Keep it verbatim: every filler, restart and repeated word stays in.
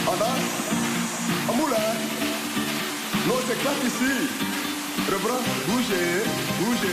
On danse. En moulin. L'eau s'éclate ici. Refrain, bougez, bougez.